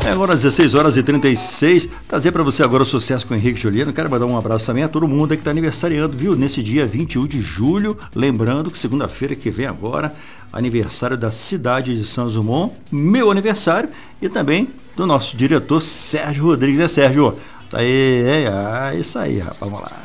Agora às 16h36, trazer para você agora o sucesso com o Henrique Juliano. Quero mandar um abraço também a todo mundo aí que está aniversariando, viu? Nesse dia 21 de julho, lembrando que segunda-feira que vem agora, aniversário da cidade de Santos Dumont, meu aniversário e também do nosso diretor Sérgio Rodrigues. Sérgio? Tá aí, isso aí, rapaz, vamos lá.